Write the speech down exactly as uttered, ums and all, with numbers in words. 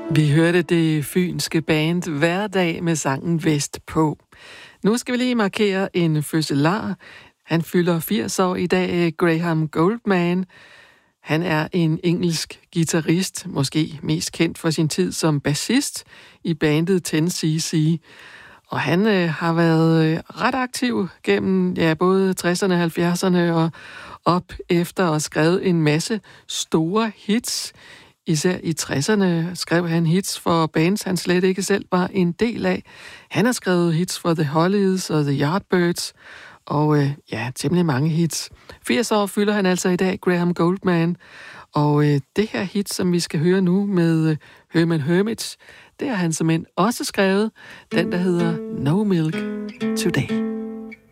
Vi hørte det fynske band Hverdag med sangen Vestpå. Nu skal vi lige markere en fødselar. Han fylder firs år i dag, Graham Gouldman. Han er en engelsk guitarist, måske mest kendt for sin tid som bassist i bandet ten C C. Og han øh, har været øh, ret aktiv gennem ja, både tresserne, halvfjerdserne og op efter og skrevet en masse store hits. Især i tresserne skrev han hits for bands, han slet ikke selv var en del af. Han har skrevet hits for The Hollies og The Yardbirds, og øh, ja, temmelig mange hits. firs år fylder han altså i dag, Graham Gouldman. Og øh, det her hit, som vi skal høre nu med øh, Herman Hermits, det har han simpelthen også skrevet. Den, der hedder No Milk Today.